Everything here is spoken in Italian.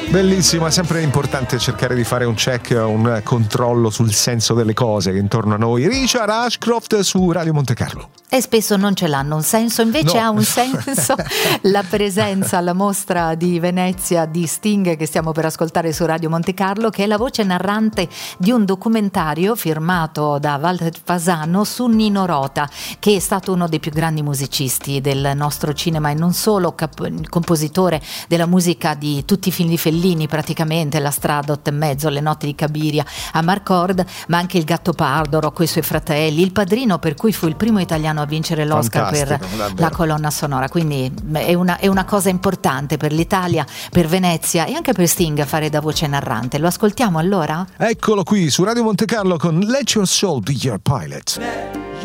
Bellissimo, è sempre importante cercare di fare un check, un controllo sul senso delle cose che intorno a noi. Richard Ashcroft su Radio Monte Carlo. E spesso non ce l'hanno un senso, invece ha un senso la presenza alla mostra di Venezia di Sting che stiamo per ascoltare su Radio Monte Carlo, che è la voce narrante di un documentario firmato da Walter Fasano su Nino Rota, che è stato uno dei più grandi musicisti del nostro cinema e non solo, compositore della musica di tutti i film di Fellini praticamente, La strada, 8 e mezzo, Le notti di Cabiria, Amarcord, ma anche Il Gattopardo, Rocco e i suoi fratelli, Il Padrino, per cui fu il primo italiano a vincere l'Oscar per davvero. la colonna sonora, quindi è una cosa importante per l'Italia, per Venezia e anche per Sting fare da voce narrante. Lo ascoltiamo allora? Eccolo qui su Radio Monte Carlo con Let Your Soul Be Your Pilot.